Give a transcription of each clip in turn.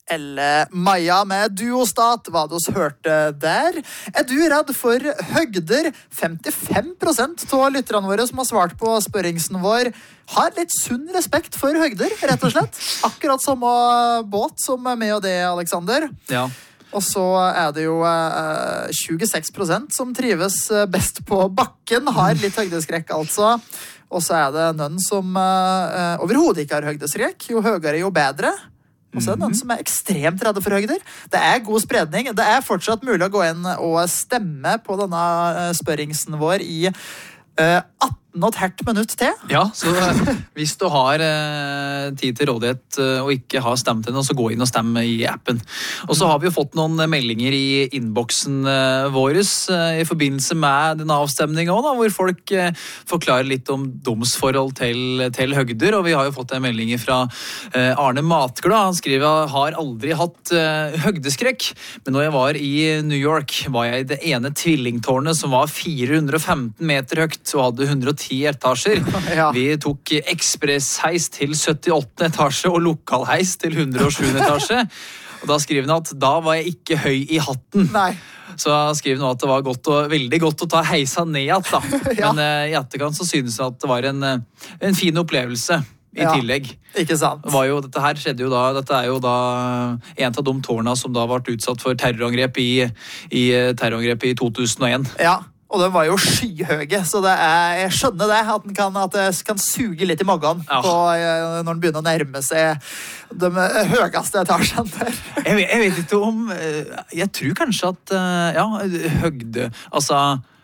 eller Maja med Duostat, hva du oss hørte der. Du redd for høgder? 55% av lytterne våre som har svart på spørringsen vår har litt sunn respekt for høgder, rett og slett. Akkurat samme båt som meg og det, Alexander. Ja. Og så det jo 26% som trives best på bakken, har litt høydeskrekk altså. Og så det noen som overhodet ikke har høydeskrekk. Jo høyere, jo bedre. Og så noen som ekstremt redde for høyder. Det god spredning. Det fortsatt mulig å gå inn og stemme på denne spørringsen vår i 18,5 minutt til. Ja, så hvis du har tid til rådighet og ikke har stemt ennå, så gå inn og stemme i appen. Og så har vi jo fått noen meldinger i innboksen vår i forbindelse med denne avstemningen også, hvor folk forklarer litt om domsforhold til høgder, og vi har jo fått en melding fra Arne Matglad. Han skriver, har aldri hatt høgdeskrekk, men når jeg var i New York, var jeg i det ene tvillingtårnet som var 415 meter høyt og hadde 110 etasjer. Ja. Vi tok ekspressheis til 78 etasje og lokalheis til 107 etasje. Og da skriver han at da var jeg ikke høy i hatten. Nei. Så skriver han at det var veldig godt å ta heisa ned igjen, da. Ja. Men i etterkant så synes jeg at det var en fin opplevelse i tillegg. Ikke sant. Dette her skjedde jo da, dette jo da en av de tårna som da ble utsatt for terrorangrep i 2001. Ja. Og den var jo skyhøge, så jeg skjønner det, at det kan suge litt i magen når den begynner å nærme seg de høyeste etasjene der. Jeg vet ikke om, jeg tror kanskje at, høgde, altså,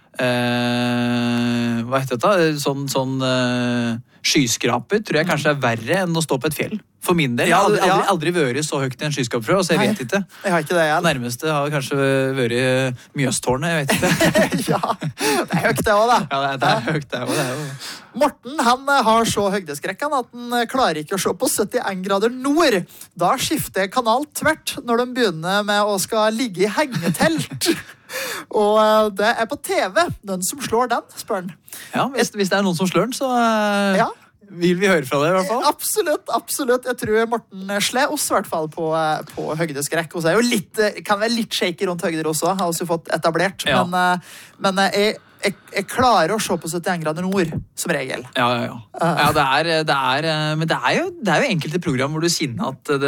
hva heter dette? Sånn skyskraper tror jeg kanskje verre enn å stå på et fjell. For min del. Jeg har aldri vært så høyt i en skyskraper før, så jeg vet ikke. Jeg har ikke det, jeg. Nærmeste har kanskje vært Mjøstårnet, jeg vet ikke. Ja, det høyt det også, da. Ja, det høyt det også. Morten, han har så høydeskrekken at han klarer ikke å se på 71 grader nord. Da skifter kanal tvert når de begynner med å skal ligge i hengetelt. Og det på TV. Noen som slår den, spør han. Ja, hvis det noen som slår den, så vil vi høre fra det i hvert fall. Absolutt. Jeg tror Morten slår oss i hvert fall på høydeskrekk. Og så jo kan være litt shaky rundt høyder også, har også fått etablert. Ja. Men jeg klarer å se på 71 grader nord, som regel. Ja, men det er jo enkelte program hvor du kjenner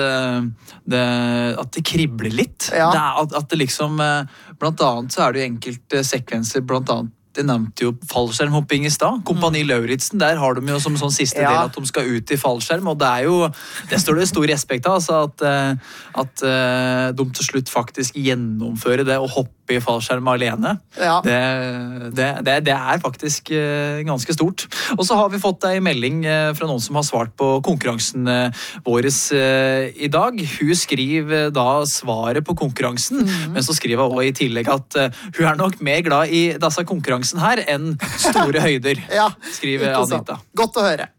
at det kribler litt. Ja. At det liksom, blant annet så det jo enkelte sekvenser, blant annet det nevnte jo fallskjermhopping i sted. Kompani Lauritsen, der har de jo som sånn siste del at de skal ut i fallskjerm, og det står det stor respekt av, altså at de til slutt faktisk gjennomfører det og hopper i fallskjerm alene. Ja. Det faktisk ganske stort. Og så har vi fått en melding fra noen som har svart på konkurransen vår i dag. Hun skriver da svaret på konkurransen, men så skriver hun også i tillegg at hun nok mer glad i disse konkurransen her enn store høyder, skriver Anita. Godt å høre.